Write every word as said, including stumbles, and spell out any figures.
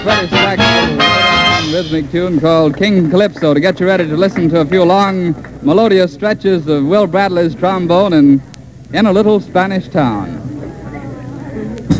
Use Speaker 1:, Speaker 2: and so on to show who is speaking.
Speaker 1: British sax rhythmic tune called King Calypso to get you ready to listen to a few long, melodious stretches of Will Bradley's trombone in, in a Little Spanish Town.